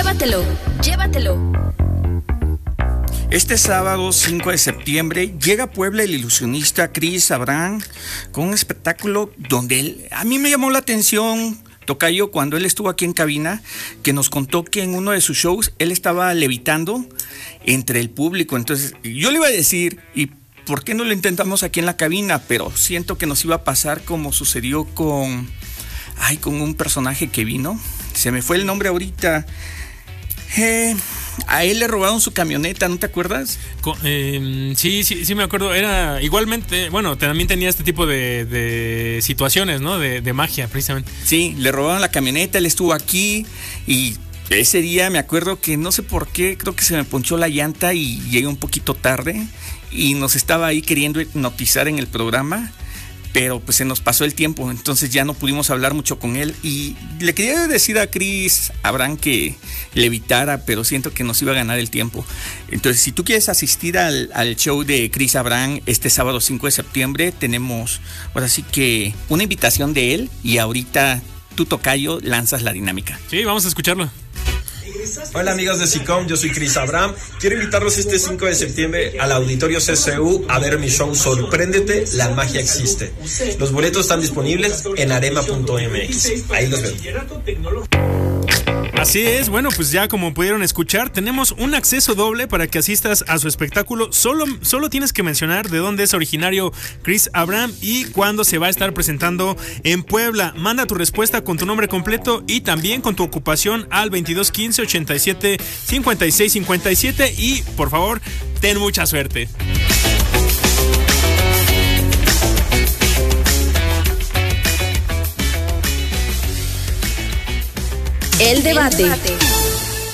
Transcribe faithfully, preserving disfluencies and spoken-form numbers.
Llévatelo, llévatelo. Este sábado cinco de septiembre llega a Puebla el ilusionista Chris Abraham con un espectáculo donde él, a mí me llamó la atención, tocayo, cuando él estuvo aquí en cabina, que nos contó que en uno de sus shows él estaba levitando entre el público. Entonces yo le iba a decir, ¿y por qué no lo intentamos aquí en la cabina? Pero siento que nos iba a pasar como sucedió con, ay, con un personaje que vino, se me fue el nombre ahorita. Eh, a él le robaron su camioneta, ¿no te acuerdas? Co- eh, sí, sí, sí me acuerdo. Era igualmente, bueno, también tenía este tipo de, de situaciones, ¿no? De, de magia, precisamente. Sí, le robaron la camioneta, él estuvo aquí y ese día me acuerdo que no sé por qué, creo que se me ponchó la llanta y llegué un poquito tarde y nos estaba ahí queriendo hipnotizar en el programa. Pero pues se nos pasó el tiempo, entonces ya no pudimos hablar mucho con él. Y le quería decir a Chris Abraham que le evitara, pero siento que nos iba a ganar el tiempo. Entonces, si tú quieres asistir al, al show de Chris Abraham este sábado cinco de septiembre, tenemos ahora sí que una invitación de él. Y ahorita tú, tocayo, lanzas la dinámica. Sí, vamos a escucharlo. Hola amigos de SICOM, yo soy Chris Abraham. Quiero invitarlos este cinco de septiembre al Auditorio C C U a ver mi show Sorpréndete, la magia existe. Los boletos están disponibles en arema punto m x. Ahí los veo. Así es, bueno, pues ya como pudieron escuchar, tenemos un acceso doble para que asistas a su espectáculo. Solo, solo tienes que mencionar de dónde es originario Chris Abraham y cuándo se va a estar presentando en Puebla. Manda tu respuesta con tu nombre completo y también con tu ocupación al veintidós quince ochenta y siete cincuenta y seis cincuenta y siete y por favor, ten mucha suerte. El debate.